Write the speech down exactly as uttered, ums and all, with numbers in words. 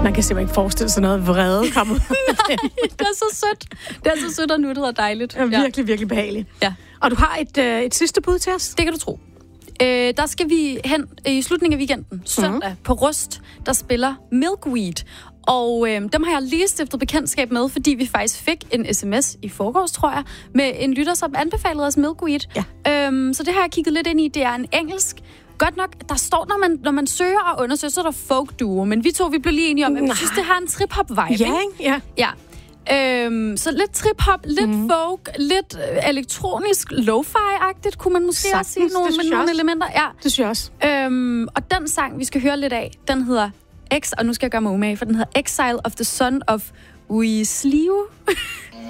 Man kan simpelthen ikke forestille sig noget vrede komme ud. Nej, det er så sødt. Det er så sødt og nuttet og dejligt. Det er virkelig, ja. virkelig behageligt. Ja. Og du har et, øh, et sidste bud til os? Det kan du tro. Øh, der skal vi hen i slutningen af weekenden, søndag, mm-hmm. på Rust, der spiller Milkweed. Og øh, dem har jeg lige stiftet bekendtskab med, fordi vi faktisk fik en sms i forgårs, tror jeg, med en lytter, som anbefalede os Milkweed. Ja. Øhm, så det har jeg kigget lidt ind i. Det er en engelsk. Godt nok, der står, når man, når man søger og undersøger, så er der folk duo. Men vi to, vi blev lige enige om, at vi synes, det har en trip-hop-vibe. Ja, ikke? Ja. Ja. Øhm, så lidt trip-hop, lidt mm. folk, lidt øh, elektronisk lo-fi-agtigt, kunne man måske Sagtens, også sige nogle, med nogle elementer. Ja. Det synes jeg også. Øhm, og den sang, vi skal høre lidt af, den hedder X, og nu skal jeg gøre mig umage, for den hedder Exile of the Son of Weasley.